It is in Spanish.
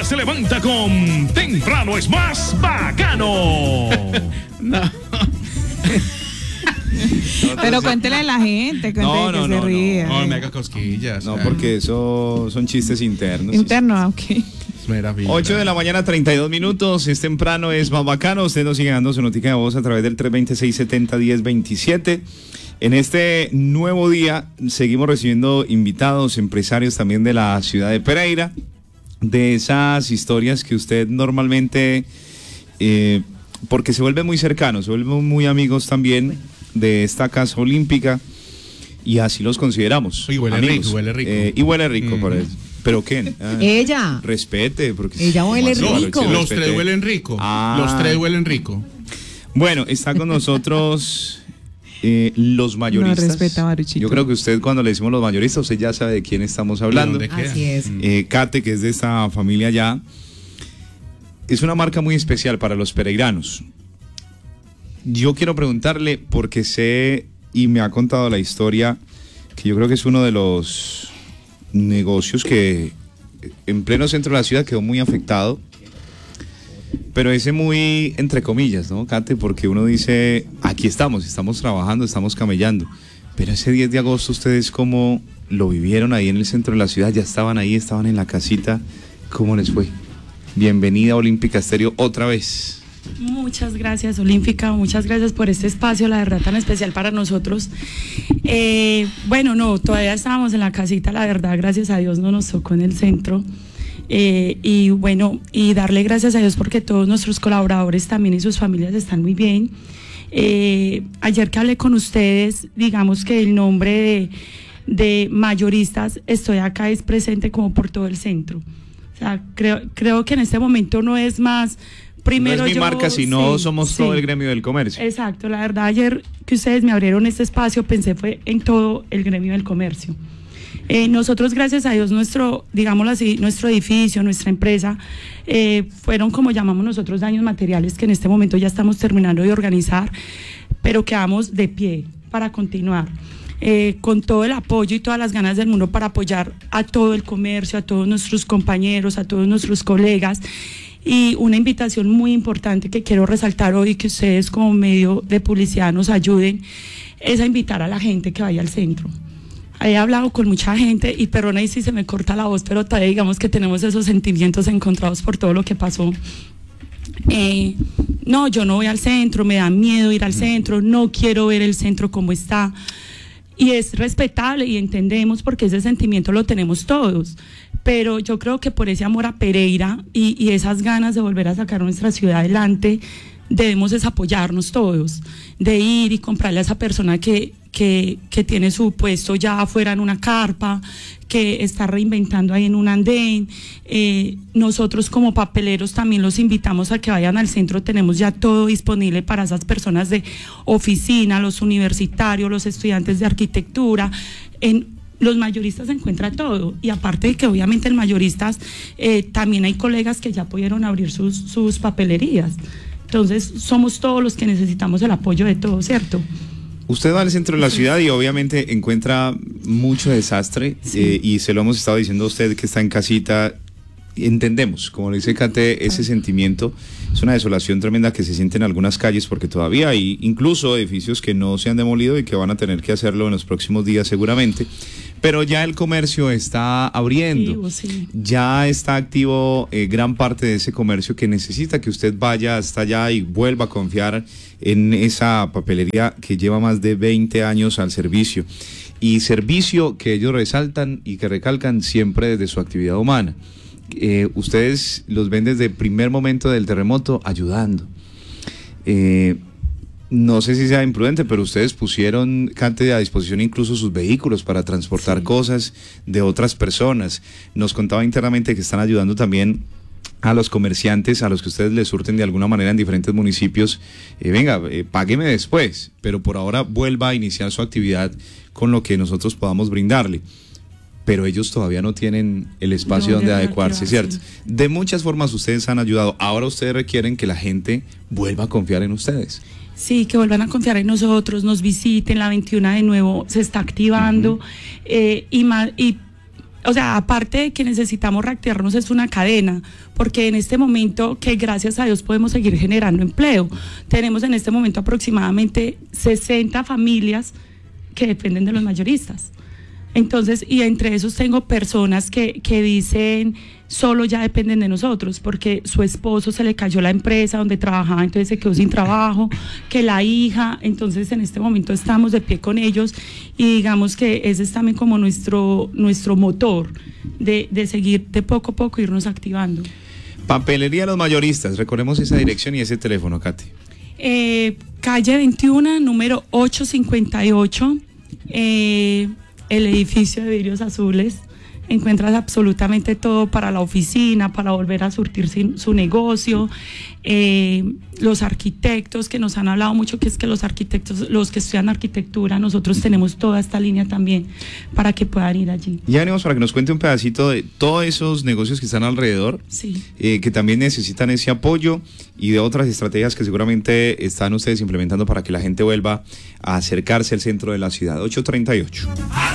se levanta con Temprano es más bacano. No. Pero cuéntele a la gente, cuéntele que se ría. No me hagas cosquillas. No, porque eso son chistes internos. Interno, ok. 8 de la mañana, 32 minutos. Es Temprano es más bacano. Usted nos sigue dando su notica de voz a través del 326-70-1027. En este nuevo día seguimos recibiendo invitados, empresarios también de la ciudad de Pereira, de esas historias que usted normalmente, porque se vuelven muy cercanos, se vuelven muy amigos también de esta casa olímpica, y así los consideramos. Y huele amigos. rico, huele rico. Y huele rico, por eso. ¿Pero qué? Ella. Respete, porque... Ella huele rico. Los tres huelen rico. Los tres huelen rico. Bueno, está con nosotros los mayoristas. No respeta, Maruchito. Yo creo que usted, cuando le decimos los mayoristas, usted ya sabe de quién estamos hablando. Así es. Kate, que es de esta familia ya, es una marca muy especial para los pereiranos. Yo quiero preguntarle, porque sé y me ha contado la historia, que yo creo que es uno de los negocios que en pleno centro de la ciudad quedó muy afectado, pero ese muy entre comillas, ¿no, Kate? Porque uno dice, aquí estamos trabajando, estamos camellando, pero ese 10 de agosto ustedes cómo lo vivieron ahí en el centro de la ciudad, ya estaban ahí, estaban en la casita, ¿cómo les fue? Bienvenida a Olímpica Estéreo otra vez. Muchas gracias, Olímpica, muchas gracias por este espacio, la verdad, tan especial para nosotros. Bueno, no, todavía estábamos en la casita, la verdad, gracias a Dios no nos tocó en el centro. Y bueno, y darle gracias a Dios porque todos nuestros colaboradores también y sus familias están muy bien. Ayer que hablé con ustedes, digamos que el nombre de mayoristas, estoy acá, es presente como por todo el centro. O sea, creo que en este momento no es más... Primero no es mi marca, sino somos todo el gremio del comercio. Exacto, la verdad, ayer que ustedes me abrieron este espacio, pensé fue en todo el gremio del comercio. Nosotros, gracias a Dios, digámoslo así, nuestro edificio, nuestra empresa, fueron, como llamamos nosotros, daños materiales que en este momento ya estamos terminando de organizar, pero quedamos de pie para continuar. Con todo el apoyo y todas las ganas del mundo para apoyar a todo el comercio, a todos nuestros compañeros, a todos nuestros colegas. Y una invitación muy importante que quiero resaltar hoy, que ustedes como medio de publicidad nos ayuden, es a invitar a la gente que vaya al centro. He hablado con mucha gente y perdona y si se me corta la voz, pero todavía digamos que tenemos esos sentimientos encontrados por todo lo que pasó. No, yo no voy al centro, me da miedo ir al centro, no quiero ver el centro como está. Y es respetable y entendemos porque ese sentimiento lo tenemos todos, pero yo creo que por ese amor a Pereira y esas ganas de volver a sacar nuestra ciudad adelante, debemos es apoyarnos todos, de ir y comprarle a esa persona que tiene su puesto ya afuera en una carpa, que está reinventando ahí en un andén. Nosotros como papeleros también los invitamos a que vayan al centro, tenemos ya todo disponible para esas personas de oficina, los universitarios, los estudiantes de arquitectura. En los mayoristas se encuentra todo, y aparte de que obviamente en mayoristas también hay colegas que ya pudieron abrir sus papelerías. Entonces somos todos los que necesitamos el apoyo de todos, ¿cierto? Usted va al centro de la ciudad y obviamente encuentra mucho desastre, sí. Y se lo hemos estado diciendo a usted que está en casita. Entendemos, como le dice Kate, ese sentimiento. Es una desolación tremenda que se siente en algunas calles porque todavía hay incluso edificios que no se han demolido y que van a tener que hacerlo en los próximos días seguramente. Pero ya el comercio está abriendo, sí. Ya está activo gran parte de ese comercio que necesita que usted vaya hasta allá y vuelva a confiar en esa papelería que lleva más de 20 años al servicio. Y servicio que ellos resaltan y que recalcan siempre desde su actividad humana. Ustedes los ven desde el primer momento del terremoto ayudando. No sé si sea imprudente, pero ustedes pusieron, Kate, a disposición incluso sus vehículos para transportar cosas de otras personas. Nos contaba internamente que están ayudando también a los comerciantes, a los que ustedes les surten de alguna manera en diferentes municipios. Págueme después, pero por ahora vuelva a iniciar su actividad con lo que nosotros podamos brindarle. Pero ellos todavía no tienen el espacio donde adecuarse, ¿cierto? De muchas formas ustedes han ayudado. Ahora ustedes requieren que la gente vuelva a confiar en ustedes. Sí, que vuelvan a confiar en nosotros, nos visiten, la 21 de nuevo se está activando, y o sea, aparte de que necesitamos reactivarnos, es una cadena, porque en este momento, que gracias a Dios podemos seguir generando empleo, tenemos en este momento aproximadamente 60 familias que dependen de los mayoristas. Entonces, y entre esos tengo personas que dicen, solo ya dependen de nosotros, porque su esposo se le cayó la empresa donde trabajaba, entonces se quedó sin trabajo, que la hija, entonces en este momento estamos de pie con ellos y digamos que ese es también como nuestro motor de seguir de poco a poco irnos activando. Papelería Los Mayoristas, recordemos esa dirección y ese teléfono, Katy. Calle 21, número 858, el edificio de vidrios azules. Encuentras absolutamente todo para la oficina, para volver a surtir su negocio. Los arquitectos que nos han hablado mucho, que es que los arquitectos, los que estudian arquitectura, nosotros tenemos toda esta línea también para que puedan ir allí. Ya venimos para que nos cuente un pedacito de todos esos negocios que están alrededor, sí, que también necesitan ese apoyo y de otras estrategias que seguramente están ustedes implementando para que la gente vuelva a acercarse al centro de la ciudad. 8:38.